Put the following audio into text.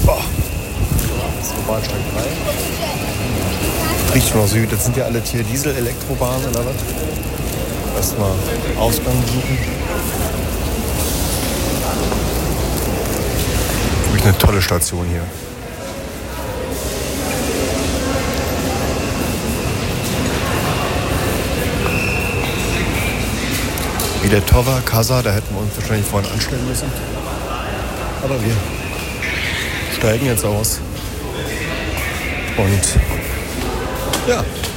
Oh. Das ist Bahnsteig 3. Richtung Süd. Das sind ja alle hier Diesel-Elektrobahnen oder was? Erstmal Ausgang suchen. Wirklich eine tolle Station hier. Wie der Tower, Casa, da hätten wir uns wahrscheinlich vorhin anstellen müssen. Aber wir steigen jetzt aus. Und ja,